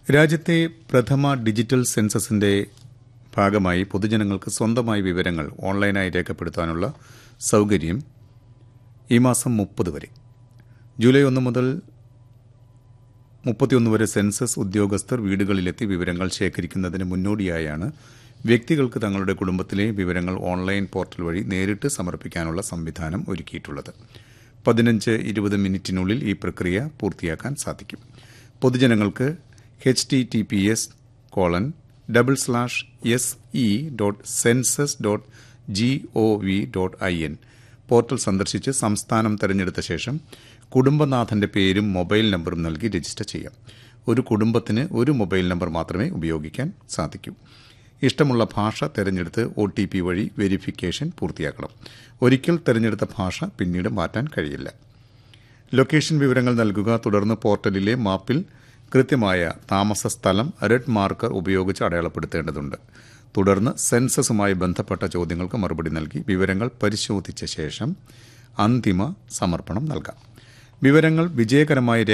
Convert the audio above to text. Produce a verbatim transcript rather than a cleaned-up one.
രാജ്യത്തെ പ്രഥമ ഡിജിറ്റൽ സെൻസസിന്റെ ഭാഗമായി പൊതുജനങ്ങൾക്ക് സ്വന്തമായി വിവരങ്ങൾ ഓൺലൈനായി രേഖപ്പെടുത്താനുള്ള സൌകര്യം ഈ മാസം മുപ്പത് വരെ ജൂലൈ ഒന്ന് മുതൽ മുപ്പത്തിയൊന്ന് വരെ സെൻസസ് ഉദ്യോഗസ്ഥർ വീടുകളിലെത്തി വിവരങ്ങൾ ശേഖരിക്കുന്നതിന് മുന്നോടിയായാണ് വ്യക്തികൾക്ക് തങ്ങളുടെ കുടുംബത്തിലെ വിവരങ്ങൾ ഓൺലൈൻ പോർട്ടൽ വഴി നേരിട്ട് സമർപ്പിക്കാനുള്ള സംവിധാനം ഒരുക്കിയിട്ടുള്ളത്. പതിനഞ്ച് ഇരുപത് മിനിറ്റിനുള്ളിൽ ഈ പ്രക്രിയ പൂർത്തിയാക്കാൻ സാധിക്കും. പൊതുജനങ്ങൾക്ക് H T T P S colon double slash S E dot census dot G O V dot I N portal സന്ദർശിച്ച് സംസ്ഥാനം തെരഞ്ഞെടുത്ത ശേഷം കുടുംബനാഥന്റെ പേരും മൊബൈൽ നമ്പറും നൽകി രജിസ്റ്റർ ചെയ്യാം. ഒരു കുടുംബത്തിന് ഒരു മൊബൈൽ നമ്പർ മാത്രമേ ഉപയോഗിക്കാൻ സാധിക്കൂ. ഇഷ്ടമുള്ള ഭാഷ തെരഞ്ഞെടുത്ത് ഒ ടി പി വഴി വെരിഫിക്കേഷൻ പൂർത്തിയാക്കണം. ഒരിക്കൽ തെരഞ്ഞെടുത്ത ഭാഷ പിന്നീട് മാറ്റാൻ കഴിയില്ല. ലൊക്കേഷൻ വിവരങ്ങൾ നൽകുക. തുടർന്ന് പോർട്ടലിലെ മാപ്പിൽ കൃത്യമായ താമസ സ്ഥലം റെഡ് മാർക്കർ ഉപയോഗിച്ച് അടയാളപ്പെടുത്തേണ്ടതുണ്ട്. തുടർന്ന് സെൻസസുമായി ബന്ധപ്പെട്ട ചോദ്യങ്ങൾക്ക് മറുപടി നൽകി വിവരങ്ങൾ പരിശോധിച്ച ശേഷം അന്തിമ സമർപ്പണം നൽകാം. വിവരങ്ങൾ വിജയകരമായി